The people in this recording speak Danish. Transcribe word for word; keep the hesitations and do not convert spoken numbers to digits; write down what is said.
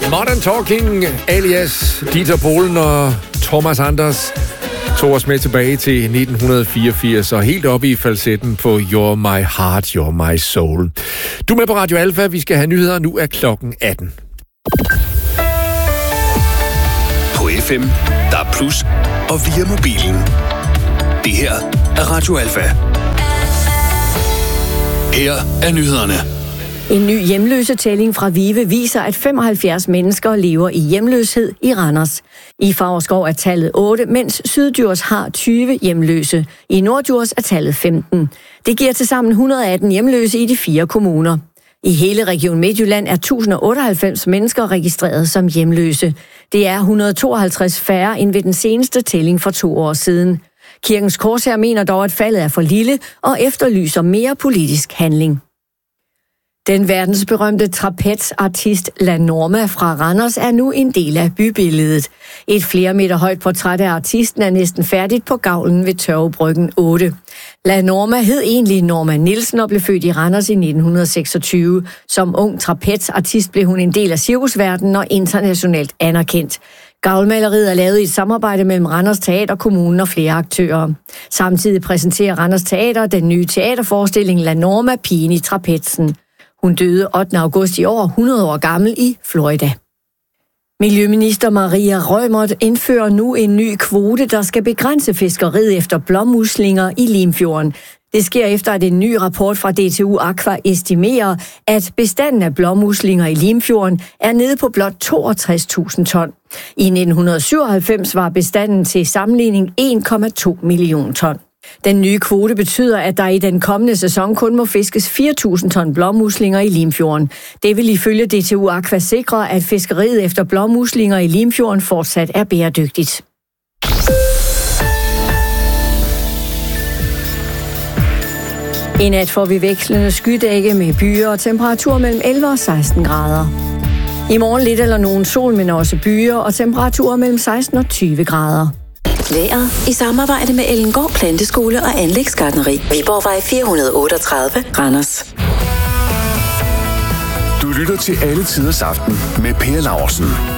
Modern Talking, alias Dieter Bohlen og Thomas Anders, tog os med tilbage til nitten fireogfirs og helt oppe i falsetten på You're My Heart, You're My Soul. Du er med på Radio Alfa, vi skal have nyheder, nu er klokken atten. På F M, der er plus, og via mobilen. Det her er Radio Alfa. Her er nyhederne. En ny hjemløsetælling fra VIVE viser, at femoghalvfjerds mennesker lever i hjemløshed i Randers. I Favrskov er tallet otte, mens Syddjurs har tyve hjemløse. I Norddjurs er tallet femten. Det giver tilsammen et hundrede og atten hjemløse i de fire kommuner. I hele Region Midtjylland er et tusind og otteoghalvfems mennesker registreret som hjemløse. Det er et hundrede og tooghalvtreds færre end ved den seneste tælling for to år siden. Kirkens Korshær mener dog, at faldet er for lille og efterlyser mere politisk handling. Den verdensberømte trapezartist La Norma fra Randers er nu en del af bybilledet. Et flere meter højt portræt af artisten er næsten færdigt på gavlen ved Tørvebryggen otte. La Norma hed egentlig Norma Nielsen og blev født i Randers i nitten seksogtyve. Som ung trapezartist blev hun en del af cirkusverdenen og internationalt anerkendt. Gavlmaleriet er lavet i et samarbejde mellem Randers Teater, kommunen og flere aktører. Samtidig præsenterer Randers Teater den nye teaterforestilling La Norma, pigen i trapetsen. Hun døde ottende august i år, hundrede år gammel, i Florida. Miljøminister Maria Reumert indfører nu en ny kvote, der skal begrænse fiskeriet efter blåmuslinger i Limfjorden. Det sker efter, at en ny rapport fra D T U Aqua estimerer, at bestanden af blåmuslinger i Limfjorden er nede på blot toogtres tusind ton. I nitten syvoghalvfems var bestanden til sammenligning en komma to millioner ton. Den nye kvote betyder, at der i den kommende sæson kun må fiskes fire tusind ton blåmuslinger i Limfjorden. Det vil ifølge D T U Aqua sikre, at fiskeriet efter blåmuslinger i Limfjorden fortsat er bæredygtigt. I nat får vi vekslende skydække med byer og temperatur mellem elleve og seksten grader. I morgen lidt eller nogen sol, men også byer og temperaturer mellem seksten og tyve grader. Vejret i samarbejde med Ellengård Planteskole og Anlægsgartneri. Viborgvej fire hundrede og otteogtredive, Randers. Du lytter til Alle Tiders Aften med Per Laursen.